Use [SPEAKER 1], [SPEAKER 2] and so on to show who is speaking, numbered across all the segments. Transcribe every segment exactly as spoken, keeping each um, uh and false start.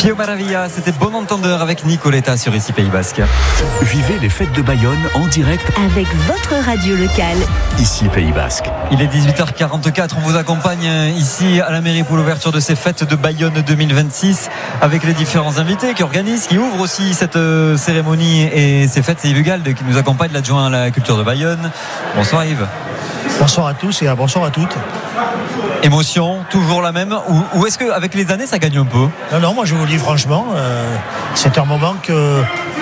[SPEAKER 1] Pio Maravilla, c'était Bon Entendeur avec Nicoletta sur Ici Pays Basque.
[SPEAKER 2] Vivez les fêtes de Bayonne en direct
[SPEAKER 3] avec votre radio locale.
[SPEAKER 2] Ici Pays Basque.
[SPEAKER 1] Il est dix-huit heures quarante-quatre, on vous accompagne ici à la mairie pour l'ouverture de ces fêtes de Bayonne deux mille vingt-six avec les différents invités qui organisent, qui ouvrent aussi cette cérémonie et ces fêtes. C'est Yves Hugalde qui nous accompagne, l'adjoint à la culture de Bayonne. Bonsoir Yves.
[SPEAKER 4] Bonsoir à tous et bonsoir à toutes.
[SPEAKER 1] Émotion, toujours la même, ou, ou est-ce qu'avec les années ça gagne un peu?
[SPEAKER 4] Non, non, moi je vous le dis franchement, euh, c'est un moment que,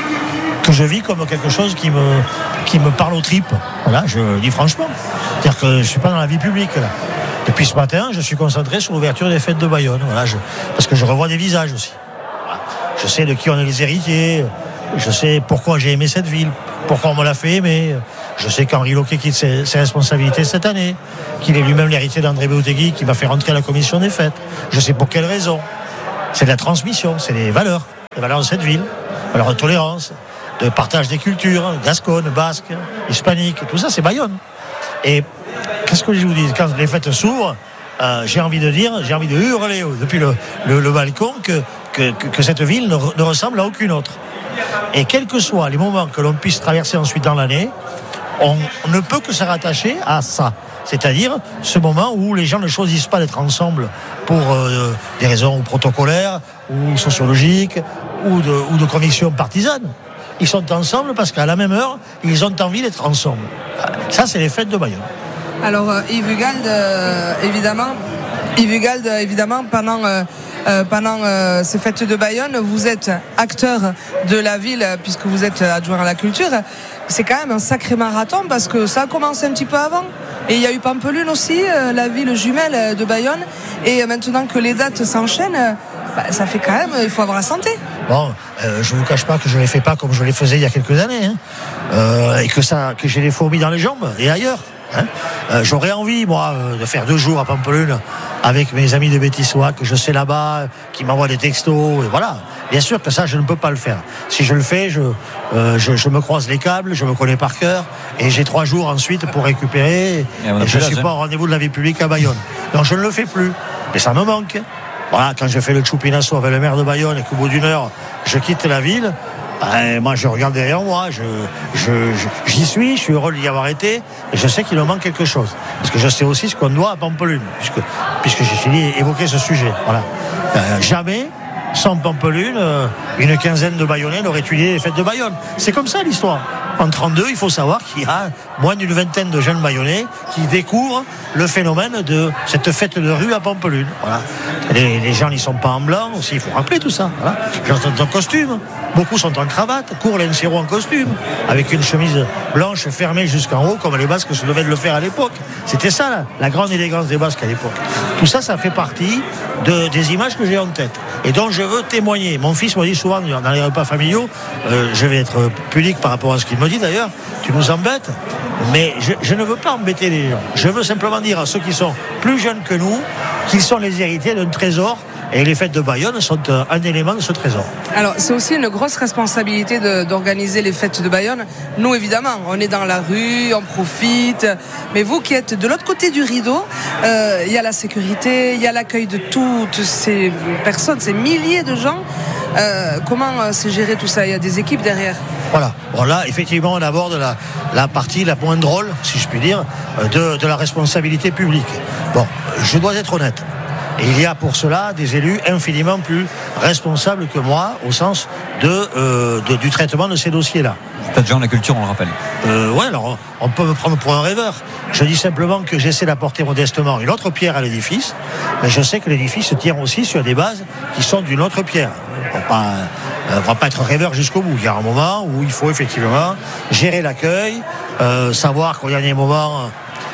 [SPEAKER 4] que je vis comme quelque chose qui me, qui me parle aux tripes. Voilà, je le dis franchement. C'est-à-dire que je ne suis pas dans la vie publique là. Depuis ce matin, je suis concentré sur l'ouverture des fêtes de Bayonne. Voilà, je, parce que je revois des visages aussi. Voilà. Je sais de qui on est les héritiers, je sais pourquoi j'ai aimé cette ville, pourquoi on me l'a fait aimer. Je sais qu'Henri Loquet quitte ses, ses responsabilités cette année, qu'il est lui-même l'héritier d'André Beautegui qui m'a fait rentrer à la commission des fêtes. Je sais pour quelle raison. C'est de la transmission, c'est des valeurs, les valeurs de cette ville, valeurs de tolérance, de partage des cultures, gasconne, basque, hispanique, tout ça c'est Bayonne. Et qu'est-ce que je vous dis, quand les fêtes s'ouvrent, euh, j'ai envie de dire, j'ai envie de hurler depuis le, le, le balcon que, que, que, que cette ville ne, ne ressemble à aucune autre. Et quels que soient les moments que l'on puisse traverser ensuite dans l'année, on ne peut que se rattacher à ça. C'est-à-dire ce moment où les gens ne choisissent pas d'être ensemble pour euh, des raisons protocolaires ou sociologiques ou de, ou de convictions partisanes. Ils sont ensemble parce qu'à la même heure, ils ont envie d'être ensemble. Ça, c'est les fêtes de Bayonne.
[SPEAKER 5] Alors, euh, Yves Hugalde, euh, évidemment, Yves Hugalde, évidemment, pendant... Euh, Euh, pendant euh, ces fêtes de Bayonne, vous êtes acteur de la ville puisque vous êtes adjoint à la culture. C'est quand même un sacré marathon parce que ça a commencé un petit peu avant. Et il y a eu Pampelune aussi, euh, la ville jumelle de Bayonne. Et maintenant que les dates s'enchaînent, euh, bah, ça fait quand même, il faut avoir la santé.
[SPEAKER 4] Bon, euh, je ne vous cache pas que je ne les fais pas comme je les faisais il y a quelques années. Hein. Euh, et que, ça, que j'ai les fourmis dans les jambes et ailleurs. Hein. Euh, j'aurais envie, moi, de faire deux jours à Pampelune avec mes amis de Bétissois que je sais là-bas, qui m'envoient des textos, et voilà. Bien sûr que ça, je ne peux pas le faire. Si je le fais, je, euh, je, je me croise les câbles, je me connais par cœur, et j'ai trois jours ensuite pour récupérer, et, et je ne suis pas au rendez-vous de la vie publique à Bayonne. Donc je ne le fais plus, et ça me manque. Voilà, quand je fais le choupinasso avec le maire de Bayonne, et qu'au bout d'une heure, je quitte la ville, ben, moi je regarde derrière moi, je, je, je, j'y suis, je suis heureux d'y avoir été, et je sais qu'il me manque quelque chose. Parce que je sais aussi ce qu'on doit à Pampelune, puisque, puisque j'ai fini évoquer ce sujet. Voilà. Euh, jamais, sans Pampelune, euh, une quinzaine de Bayonnais n'auraient étudié les fêtes de Bayonne. C'est comme ça l'histoire. En trente-deux, il faut savoir qu'il y a moins d'une vingtaine de jeunes Bayonnais qui découvrent le phénomène de cette fête de rue à Pampelune. Voilà. Les, les gens n'y sont pas en blanc aussi, il faut rappeler tout ça. Voilà. Les gens sont en costume, beaucoup sont en cravate, courent l'Encero en costume, avec une chemise blanche fermée jusqu'en haut, comme les Basques se devaient de le faire à l'époque. C'était ça, là, la grande élégance des Basques à l'époque. Tout ça, ça fait partie de, des images que j'ai en tête et dont je veux témoigner. Mon fils me dit souvent, dans les repas familiaux, euh, je vais être pudique par rapport à ce qu'il me dit d'ailleurs, tu nous embêtes, mais je, je ne veux pas embêter les gens. Je veux simplement dire à ceux qui sont plus jeunes que nous qu'ils sont les héritiers d'un trésor. Et les fêtes de Bayonne sont un élément de ce trésor.
[SPEAKER 5] Alors, c'est aussi une grosse responsabilité de, d'organiser les fêtes de Bayonne. Nous, évidemment, on est dans la rue, on profite. Mais vous qui êtes de l'autre côté du rideau, il euh, y a la sécurité, il y a l'accueil de toutes ces personnes, ces milliers de gens. Euh, comment euh, c'est géré tout ça? Il y a des équipes derrière.
[SPEAKER 4] Voilà. Bon, là, effectivement, on aborde la, la partie la moins drôle, si je puis dire, de, de la responsabilité publique. Bon, je dois être honnête. Et il y a pour cela des élus infiniment plus responsables que moi au sens de, euh, de, du traitement de ces dossiers-là.
[SPEAKER 1] C'est adjoint à la culture, on le rappelle.
[SPEAKER 4] Euh, ouais, alors on peut me prendre pour un rêveur. Je dis simplement que j'essaie d'apporter modestement une autre pierre à l'édifice, mais je sais que l'édifice tient aussi sur des bases qui sont d'une autre pierre. On ne va pas, euh, va pas être rêveur jusqu'au bout. Il y a un moment où il faut effectivement gérer l'accueil, euh, savoir qu'au dernier moment,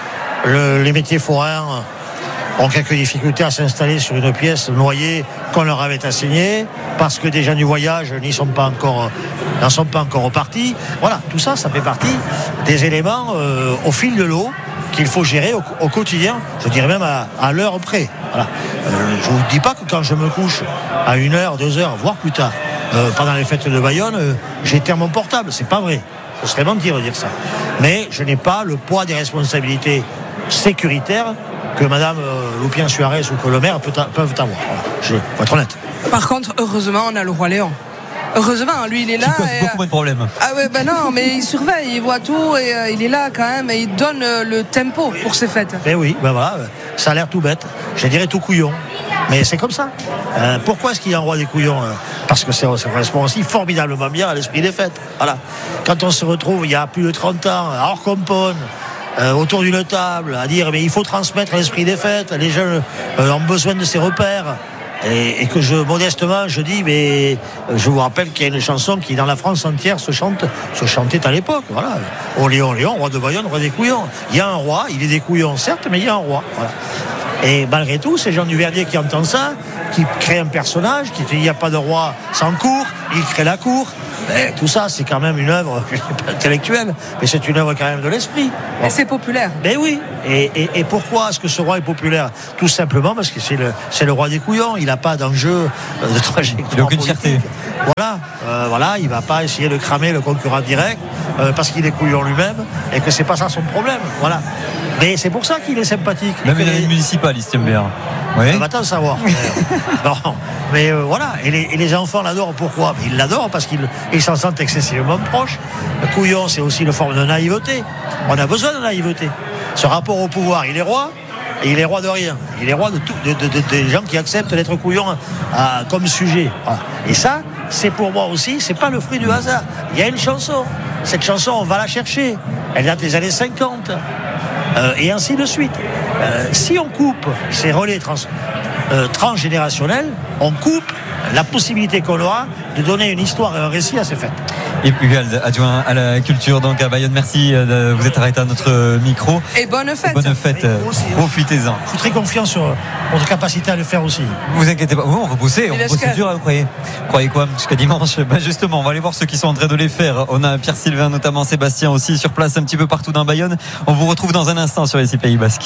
[SPEAKER 4] le, les métiers forains ont quelques difficultés à s'installer sur une pièce noyée qu'on leur avait assignée parce que des gens du voyage n'y sont pas encore, n'en sont pas encore repartis. Voilà, tout ça, ça fait partie des éléments euh, au fil de l'eau qu'il faut gérer au, au quotidien, je dirais même à, à l'heure près. Voilà. Euh, je ne vous dis pas que quand je me couche à une heure, deux heures, voire plus tard, euh, pendant les fêtes de Bayonne, euh, j'éteins mon portable. C'est pas vrai. Ce serait mentir de dire ça. Mais je n'ai pas le poids des responsabilités sécuritaires que Madame euh, Loupien-Suarez ou que le maire peut, peuvent avoir. Voilà. Je vais être honnête.
[SPEAKER 5] Par contre, heureusement, on a le Roi Léon. Heureusement, lui il est là.
[SPEAKER 1] Qui cause
[SPEAKER 5] et,
[SPEAKER 1] beaucoup moins de problèmes.
[SPEAKER 5] Ah ouais, ben non, mais il surveille, il voit tout et euh, il est là quand même et il donne euh, le tempo pour ses fêtes.
[SPEAKER 4] Eh oui, ben voilà, ça a l'air tout bête, je dirais tout couillon. Mais c'est comme ça. Euh, pourquoi est-ce qu'il y a un roi des couillons ? Parce que ça correspond aussi formidablement bien à l'esprit des fêtes. Voilà. Quand on se retrouve il y a plus de trente ans, à Orcompone, euh, autour d'une table, à dire mais il faut transmettre l'esprit des fêtes, les jeunes euh, ont besoin de ces repères. Et, et que je, modestement, je dis, mais je vous rappelle qu'il y a une chanson qui, dans la France entière, se chante, se chantait à l'époque. Voilà. Au Léon, Léon, roi de Bayonne, roi des couillons. Il y a un roi, il est des couillons, certes, mais il y a un roi. Voilà. Et malgré tout, c'est Jean Duverdier qui entend ça, qui crée un personnage, qui dit, il n'y a pas de roi sans cour, il crée la cour. Et tout ça, c'est quand même une œuvre, je ne sais pas intellectuelle, mais c'est une œuvre quand même de l'esprit.
[SPEAKER 5] Bon. Et c'est populaire.
[SPEAKER 4] Ben oui. Et, et, et pourquoi est-ce que ce roi est populaire ? Tout simplement parce que c'est le, c'est le roi des couillons. Il n'a pas d'enjeu de trajectoire.
[SPEAKER 1] Il n'a aucune fierté.
[SPEAKER 4] Voilà. Euh, voilà. Il ne va pas essayer de cramer le concurrent direct euh, parce qu'il est couillon lui-même et que c'est pas ça son problème. Voilà. Mais c'est pour ça qu'il est sympathique.
[SPEAKER 1] Même
[SPEAKER 4] les...
[SPEAKER 1] dans les municipales, il se tient bien. Oui.
[SPEAKER 4] On va t'en savoir. non, mais euh, voilà. Et les, et les enfants l'adorent. Pourquoi ? Mais ils l'adorent parce qu'ils ils s'en sentent excessivement proches. Le couillon, c'est aussi une forme de naïveté. On a besoin de naïveté. Ce rapport au pouvoir, il est roi. Et il est roi de rien. Il est roi de tout, de, de, de, des gens qui acceptent d'être couillon à, comme sujet. Voilà. Et ça, c'est pour moi aussi, c'est pas le fruit du hasard. Il y a une chanson. Cette chanson, on va la chercher. Elle date des années cinquante. Euh, et ainsi de suite. Euh, si on coupe ces relais trans, euh, transgénérationnels, on coupe la possibilité qu'on aura de donner une histoire et un récit à ces fêtes.
[SPEAKER 1] Yves Hugalde, adjoint à la culture donc à Bayonne, merci de vous être arrêté à notre micro.
[SPEAKER 5] Et bonne fête.
[SPEAKER 1] Bonne fête, profitez-en.
[SPEAKER 4] Je suis très confiant sur votre capacité à le faire aussi.
[SPEAKER 1] Vous inquiétez pas, on va bosser, on va bosser dur, vous croyez Vous croyez quoi jusqu'à dimanche? Ben justement, on va aller voir ceux qui sont en train de les faire. On a Pierre Sylvain, notamment Sébastien aussi sur place un petit peu partout dans Bayonne. On vous retrouve dans un instant sur ici Pays Basque.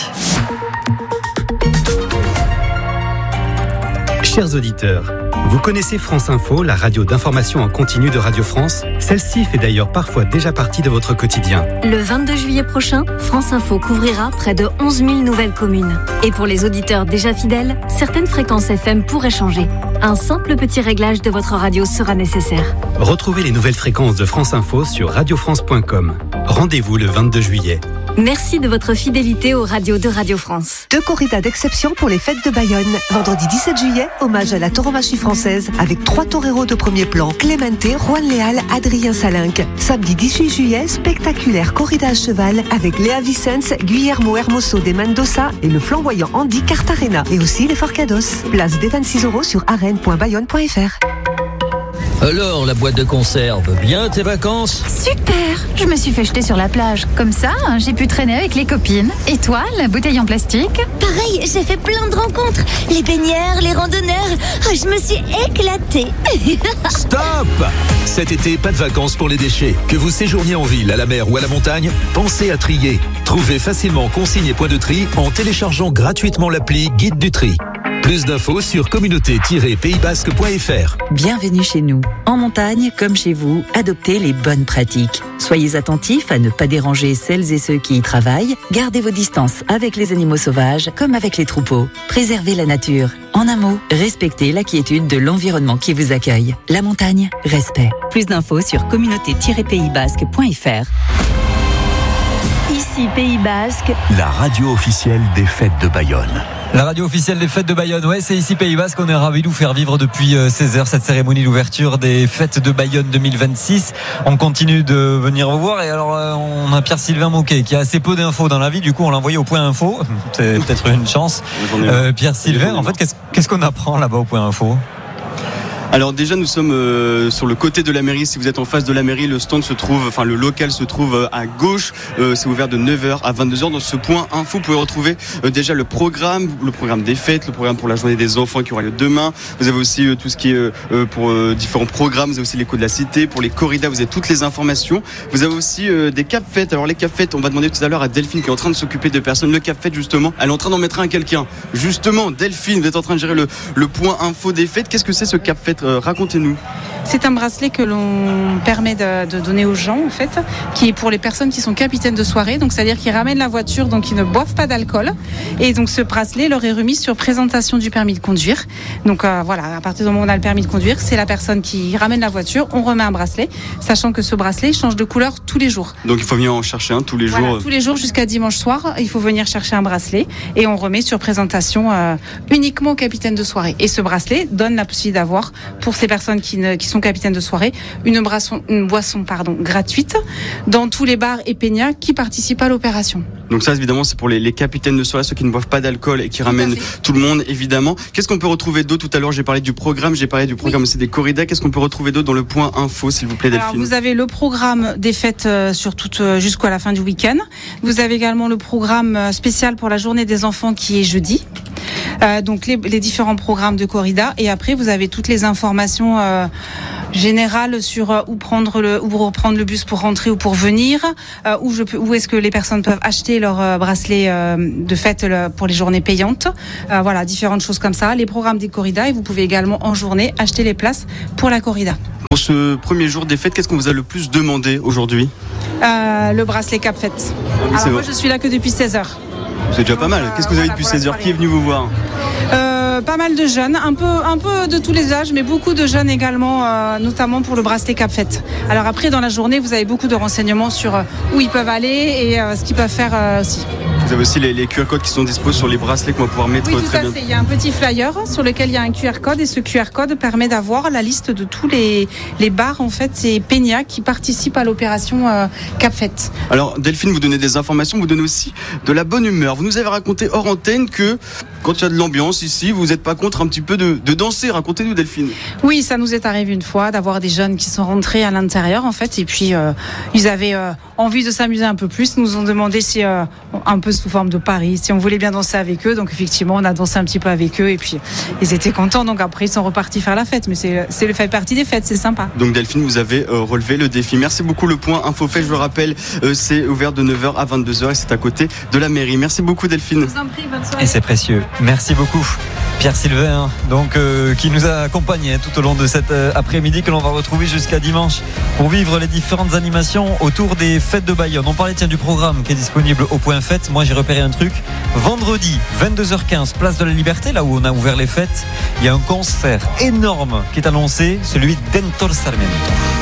[SPEAKER 2] Chers auditeurs, vous connaissez France Info, la radio d'information en continu de Radio France ? Celle-ci fait d'ailleurs parfois déjà partie de votre quotidien.
[SPEAKER 3] Le vingt-deux juillet prochain, France Info couvrira près de onze mille nouvelles communes. Et pour les auditeurs déjà fidèles, certaines fréquences F M pourraient changer. Un simple petit réglage de votre radio sera nécessaire.
[SPEAKER 2] Retrouvez les nouvelles fréquences de France Info sur radio france point com. Rendez-vous le vingt-deux juillet.
[SPEAKER 3] Merci de votre fidélité aux radios de Radio France.
[SPEAKER 6] Deux corridas d'exception pour les fêtes de Bayonne. Vendredi dix-sept juillet, hommage à la tauromachie française avec trois toreros de premier plan. Clémente, Juan Léal, Adrien Salinck. Samedi dix-huit juillet, spectaculaire corrida à cheval avec Léa Vicens, Guillermo Hermoso de Mendoza et le flamboyant Andy Cartarena. Et aussi les Forcados. Place des vingt-six euros sur arène point bayonne point f r.
[SPEAKER 7] Alors, la boîte de conserve, bien tes vacances ?
[SPEAKER 8] Super! Je me suis fait jeter sur la plage. Comme ça, j'ai pu traîner avec les copines. Et toi, la bouteille en plastique ?
[SPEAKER 9] Pareil, j'ai fait plein de rencontres. Les baigneurs, les randonneurs. Oh, je me suis éclatée.
[SPEAKER 10] Stop! Cet été, pas de vacances pour les déchets. Que vous séjourniez en ville, à la mer ou à la montagne, pensez à trier. Trouvez facilement consignes et points de tri en téléchargeant gratuitement l'appli Guide du Tri. Plus d'infos sur communauté tiret pays basque point f r.
[SPEAKER 11] Bienvenue chez nous. En montagne, comme chez vous, adoptez les bonnes pratiques. Soyez attentifs à ne pas déranger celles et ceux qui y travaillent. Gardez vos distances avec les animaux sauvages comme avec les troupeaux. Préservez la nature. En un mot, respectez la quiétude de l'environnement qui vous accueille. La montagne, respect. Plus d'infos sur communauté tiret pays basque point f r.
[SPEAKER 3] Ici Pays Basque,
[SPEAKER 2] la radio officielle des fêtes de Bayonne.
[SPEAKER 1] La radio officielle des fêtes de Bayonne, ouais, c'est ici Pays Basque. On est ravis de vous faire vivre depuis seize heures cette cérémonie d'ouverture des fêtes de Bayonne deux mille vingt-six. On continue de venir vous voir et alors on a Pierre Sylvain Moquet qui a assez peu d'infos dans la vie, du coup on l'a envoyé au Point Info. C'est peut-être une chance. Euh, Pierre Sylvain, en fait, qu'est-ce, qu'est-ce qu'on apprend là-bas au Point Info ?
[SPEAKER 12] Alors déjà nous sommes euh, sur le côté de la mairie. Si vous êtes en face de la mairie, le stand se trouve, enfin le local se trouve euh, à gauche. Euh, c'est ouvert de neuf heures à vingt-deux heures. Dans ce point info, vous pouvez retrouver euh, déjà le programme, le programme des fêtes, le programme pour la journée des enfants qui aura lieu demain. Vous avez aussi euh, tout ce qui est euh, pour euh, différents programmes. Vous avez aussi l'écho de la cité, pour les corridas, vous avez toutes les informations. Vous avez aussi euh, des cap fêtes. Alors les cap fêtes, on va demander tout à l'heure à Delphine qui est en train de s'occuper de personnes. Le cap fête justement, elle est en train d'en mettre un à quelqu'un. Justement, Delphine, vous êtes en train de gérer le, le point info des fêtes. Qu'est-ce que c'est ce cap fête ? euh, Racontez-nous.
[SPEAKER 13] C'est un bracelet que l'on permet de, de donner aux gens, en fait, qui est pour les personnes qui sont capitaines de soirée, donc c'est-à-dire qui ramènent la voiture, donc qui ne boivent pas d'alcool. Et donc ce bracelet leur est remis sur présentation du permis de conduire. Donc euh, voilà, à partir du moment où on a le permis de conduire, c'est la personne qui ramène la voiture, on remet un bracelet, sachant que ce bracelet change de couleur tous les jours.
[SPEAKER 12] Donc il faut venir en chercher un tous les
[SPEAKER 13] voilà,
[SPEAKER 12] jours.
[SPEAKER 13] Tous les jours jusqu'à dimanche soir, il faut venir chercher un bracelet et on remet sur présentation euh, uniquement aux capitaines de soirée. Et ce bracelet donne la possibilité d'avoir, pour ces personnes qui, ne, qui sont capitaines de soirée, une, brasson, une boisson pardon, gratuite dans tous les bars et peñas qui participent à l'opération.
[SPEAKER 12] Donc ça évidemment c'est pour les, les capitaines de soirée, ceux qui ne boivent pas d'alcool et qui tout ramènent tout le monde évidemment. Qu'est-ce qu'on peut retrouver d'autre? Tout à l'heure j'ai parlé du programme, j'ai parlé du programme oui. aussi des corridas. Qu'est-ce qu'on peut retrouver d'autre dans le point info s'il vous plaît Delphine?
[SPEAKER 13] Alors, vous avez le programme des fêtes euh, sur toute, euh, jusqu'à la fin du week-end. Vous avez également le programme euh, spécial pour la journée des enfants qui est jeudi. Euh, donc les, les différents programmes de corrida et après vous avez toutes les informations euh, générales sur euh, où prendre le où reprendre le bus pour rentrer ou pour venir, euh, où je peux, où est-ce que les personnes peuvent acheter leur euh, bracelet euh, de fête le, pour les journées payantes. Euh, voilà, différentes choses comme ça, les programmes des corridas et vous pouvez également en journée acheter les places pour la corrida.
[SPEAKER 12] Pour ce premier jour des fêtes, qu'est-ce qu'on vous a le plus demandé aujourd'hui?
[SPEAKER 13] euh, Le bracelet Cap Fête. Ah oui, Alors moi vrai. je suis là que depuis seize heures.
[SPEAKER 12] C'est déjà pas mal. Qu'est-ce que vous avez voilà, depuis seize heures? Qui est venu vous voir?
[SPEAKER 13] euh, Pas mal de jeunes, un peu, un peu de tous les âges, mais beaucoup de jeunes également, euh, notamment pour le bracelet Cap Fête. Alors après, dans la journée, vous avez beaucoup de renseignements sur euh, où ils peuvent aller et euh, ce qu'ils peuvent faire euh, aussi.
[SPEAKER 12] Vous avez aussi les, les Q R codes qui sont disposés sur les bracelets qu'on va pouvoir mettre
[SPEAKER 13] oui, tout
[SPEAKER 12] très
[SPEAKER 13] à
[SPEAKER 12] bien.
[SPEAKER 13] fait. Il y a un petit flyer sur lequel il y a un Q R code et ce Q R code permet d'avoir la liste de tous les, les bars en fait et peñas qui participent à l'opération euh, Cap Fête.
[SPEAKER 12] Alors Delphine, vous donnez des informations, vous donnez aussi de la bonne humeur. Vous nous avez raconté hors antenne que quand il y a de l'ambiance ici, vous n'êtes pas contre un petit peu de, de danser. Racontez-nous Delphine.
[SPEAKER 13] Oui, ça nous est arrivé une fois d'avoir des jeunes qui sont rentrés à l'intérieur en fait et puis euh, ils avaient euh, envie de s'amuser un peu plus. Nous ont demandé si euh, un peu sous forme de pari, si on voulait bien danser avec eux. Donc effectivement, on a dansé un petit peu avec eux et puis ils étaient contents. Donc après, ils sont repartis faire la fête. Mais c'est, c'est le fait partie des fêtes, c'est sympa.
[SPEAKER 12] Donc Delphine, vous avez euh, relevé le défi. Merci beaucoup. Le point Info Fait, je le rappelle, euh, c'est ouvert de neuf heures à vingt-deux heures et c'est à côté de la mairie. Merci beaucoup Delphine.
[SPEAKER 13] Je vous en prie, bonne soirée.
[SPEAKER 1] Et c'est précieux. Merci beaucoup. Pierre Sylvain, donc, euh, qui nous a accompagnés tout au long de cet euh, après-midi que l'on va retrouver jusqu'à dimanche pour vivre les différentes animations autour des fêtes de Bayonne. On parlait tiens, du programme qui est disponible au point fête. Moi j'ai repéré un truc. Vendredi, vingt-deux heures quinze, place de la Liberté, là où on a ouvert les fêtes, il y a un concert énorme qui est annoncé, celui d'Héctor Sarmiento.